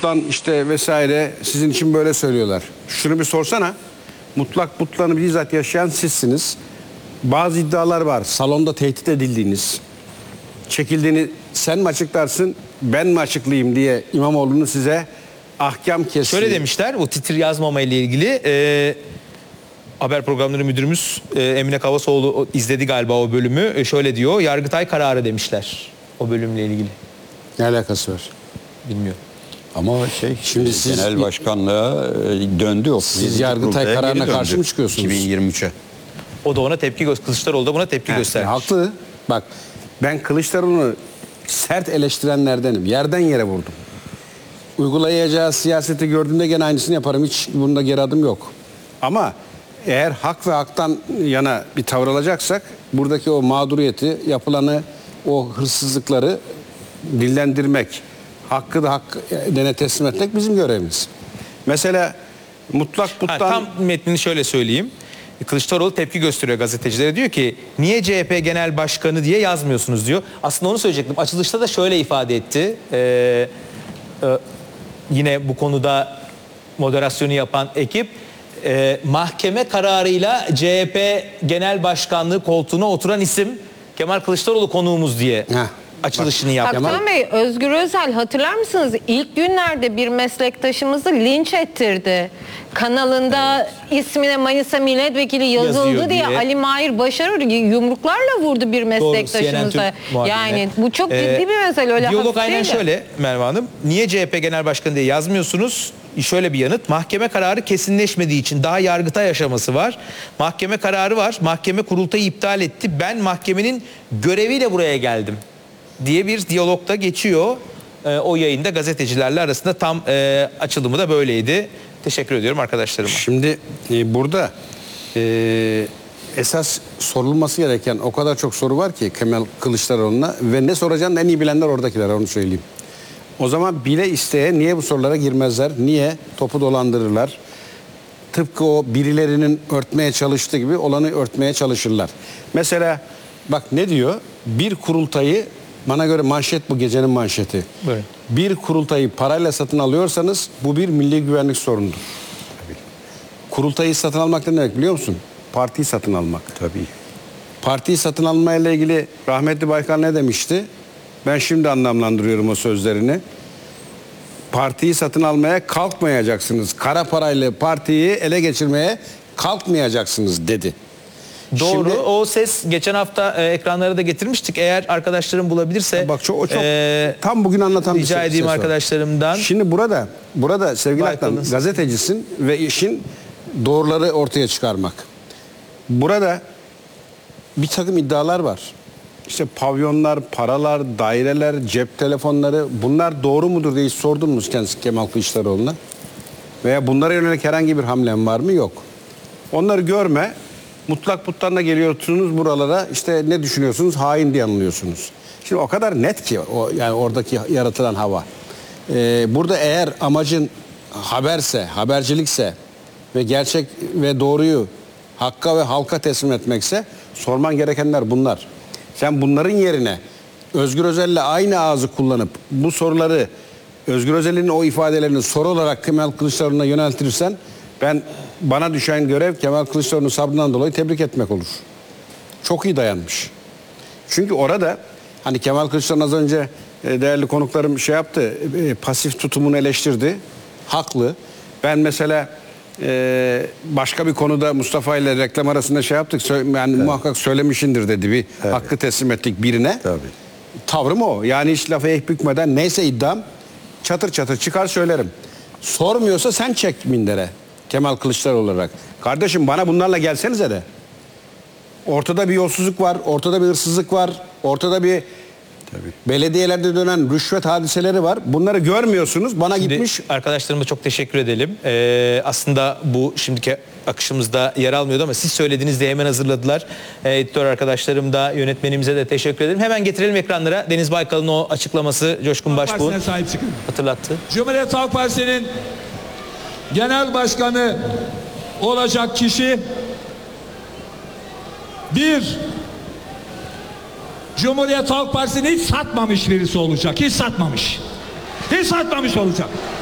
butlan işte vesaire sizin için böyle söylüyorlar. Şunu bir sorsana. Mutlak butlanı bizzat yaşayan sizsiniz. Bazı iddialar var. Salonda tehdit edildiğiniz, çekildiğini sen mi açıklarsın, ben mi açıklayayım diye İmamoğlu'nun size ahkam kesti. Şöyle demişler, bu titir yazmama ile ilgili haber programları müdürümüz Emine Kavasoğlu izledi galiba o bölümü. Şöyle diyor, Yargıtay kararı demişler o bölümle ilgili. Ne alakası var? Bilmiyorum. Ama şimdi siz- genel başkanlığa döndü o. Siz Yargıtay kararına karşı mı çıkıyorsunuz? 2023'e. O da ona tepki Kılıçdaroğlu da buna tepki göstermiş. Haklı. Bak ben Kılıçdaroğlu'nu sert eleştirenlerdenim. Yerden yere vurdum. Uygulayacağı siyaseti gördüğümde gene aynısını yaparım. Hiç bunda geri adım yok. Ama eğer hak ve haktan yana bir tavır alacaksak buradaki o mağduriyeti, yapılanı, o hırsızlıkları dillendirmek, hakkı da hak dene teslim etmek bizim görevimiz. Mesela mutlak butlan... Tam metnini şöyle söyleyeyim. Kılıçdaroğlu tepki gösteriyor gazetecilere. Diyor ki niye CHP Genel Başkanı diye yazmıyorsunuz diyor. Aslında onu söyleyecektim. Açılışta da şöyle ifade etti. Yine bu konuda moderasyonu yapan ekip mahkeme kararıyla CHP Genel Başkanlığı koltuğuna oturan isim Kemal Kılıçdaroğlu konuğumuz diye açılışını yaptı. Hakan Bey, Özgür Özel hatırlar mısınız? İlk günlerde bir meslektaşımızı linç ettirdi. Kanalında ismine Manisa Milletvekili yazıldı Yazıyor diye diye. Ali Mahir Başarır yumruklarla vurdu bir meslektaşımıza. CNN Türk muhabirine. Yani bu çok ciddi bir mesele, öyle Diyalog hafif aynen değil. şöyle Merve Hanım. Niye CHP Genel Başkanı diye yazmıyorsunuz? Şöyle bir yanıt. Mahkeme kararı kesinleşmediği için daha Yargıtay aşaması var. Mahkeme kararı var. Mahkeme kurultayı iptal etti. Ben mahkemenin göreviyle buraya geldim diye bir diyalogda geçiyor. O yayında gazetecilerle arasında tam açılımı da böyleydi. Teşekkür ediyorum arkadaşlarıma. Şimdi burada esas sorulması gereken o kadar çok soru var ki Kemal Kılıçdaroğlu'na ve ne soracağını en iyi bilenler oradakiler, onu söyleyeyim. O zaman bile isteye niye bu sorulara girmezler? Niye topu dolandırırlar? Tıpkı o birilerinin örtmeye çalıştığı gibi olanı örtmeye çalışırlar. Mesela bak ne diyor? Bir kurultayı, bana göre manşet bu gecenin manşeti. Buyurun. Bir kurultayı parayla satın alıyorsanız bu bir milli güvenlik sorunudur. Kurultayı satın almak ne demek biliyor musun? Partiyi satın almak. Tabii. Partiyi satın almayla ilgili rahmetli Baykal ne demişti? Ben şimdi anlamlandırıyorum o sözlerini. Partiyi satın almaya kalkmayacaksınız. Kara parayla partiyi ele geçirmeye kalkmayacaksınız dedi. Doğru. Şimdi- o ses geçen hafta ekranlara da getirmiştik. Eğer arkadaşlarım bulabilirse Bak o çok tam bugün anlatan bir rica ses edeyim var. arkadaşlarımdan. Şimdi burada sevgili Aktan, Baykal'ın- gazetecisin ve işin doğruları ortaya çıkarmak. Burada bir takım iddialar var. İşte pavyonlar, paralar, daireler, cep telefonları, bunlar doğru mudur diye hiç sordun mu kendisi Kemal Kılıçdaroğlu'na? Veya bunlara yönelik herhangi bir hamlem var mı? Yok. Onları görme. Mutlak butlanla geliyorsunuz buralara, işte ne düşünüyorsunuz? Hain diye anılıyorsunuz. Şimdi o kadar net ki yani oradaki yaratılan hava. Burada eğer amacın haberse, habercilikse ve gerçek ve doğruyu hakka ve halka teslim etmekse sorman gerekenler bunlar. Sen bunların yerine Özgür Özel'le aynı ağzı kullanıp bu soruları, Özgür Özel'in o ifadelerini soru olarak Kemal Kılıçdaroğlu'na yöneltirsen, bana düşen görev Kemal Kılıçdaroğlu'nun sabrından dolayı tebrik etmek olur. Çok iyi dayanmış. Çünkü orada hani Kemal Kılıçdaroğlu az önce değerli konuklarım şey yaptı, pasif tutumunu eleştirdi. Haklı. Ben mesela başka bir konuda Mustafa ile reklam arasında şey yaptık. Yani muhakkak söylemişindir dedi, bir hakkı teslim ettik birine. Tabii. Tavrım o. Yani hiç lafa ek bükmeden neyse iddiam çatır çatır çıkar söylerim. Sormuyorsa sen çek mindere Kemal Kılıçdaroğlu olarak. Kardeşim bana bunlarla gelsenize de. Ortada bir yolsuzluk var, ortada bir hırsızlık var, ortada bir belediyelerde dönen rüşvet hadiseleri var. Bunları görmüyorsunuz. Bana Şimdi gitmiş. arkadaşlarıma çok teşekkür edelim. Aslında bu şimdiki akışımızda yer almıyordu ama siz söylediğinizde hemen hazırladılar. Editör arkadaşlarım da, yönetmenimize de teşekkür ederim. Hemen getirelim ekranlara. Deniz Baykal'ın o açıklaması Coşkun Başbuğ'un Partisine sahip çıkın. hatırlattı. Cumhuriyet Halk Partisi'nin genel başkanı olacak kişi bir, Cumhuriyet Halk Partisi'ni hiç satmamış birisi olacak. Hiç satmamış. Hiç satmamış olacak.